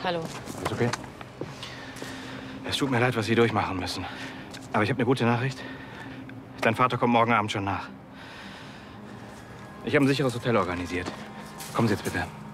Hallo. Alles okay? Es tut mir leid, was Sie durchmachen müssen. Aber ich habe eine gute Nachricht. Dein Vater kommt morgen Abend schon nach. Ich habe ein sicheres Hotel organisiert. Kommen Sie jetzt bitte.